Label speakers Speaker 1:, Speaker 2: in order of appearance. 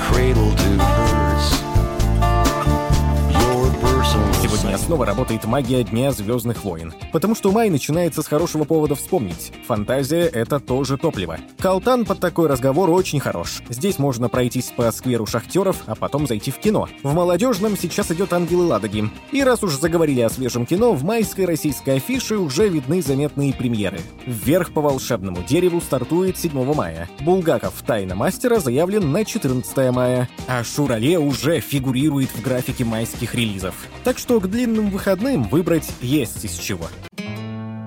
Speaker 1: cradle to hers.
Speaker 2: Сегодня снова работает магия Дня Звездных войн, потому что май начинается с хорошего повода вспомнить. Фантазия — это тоже топливо. Калтан под такой разговор очень хорош. Здесь можно пройтись по скверу шахтеров, а потом зайти в кино. В молодежном сейчас идет «Ангелы Ладоги». И раз уж заговорили о свежем кино, в майской российской афише уже видны заметные премьеры. «Вверх по волшебному дереву» стартует 7 мая. «Булгаков. Тайна мастера» заявлен на 14 мая. А «Шурале» уже фигурирует в графике майских релизов. Так что к длинным выходным выбрать есть из чего.